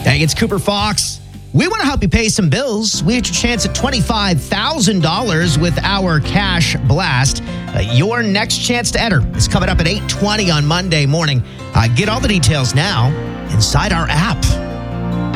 Hey, it's Cooper Fox. We want to help you pay some bills. We had your chance at $25,000 with our Cash Blast. Your next chance to enter is coming up at 8:20 on Monday morning. Get all the details now inside our app.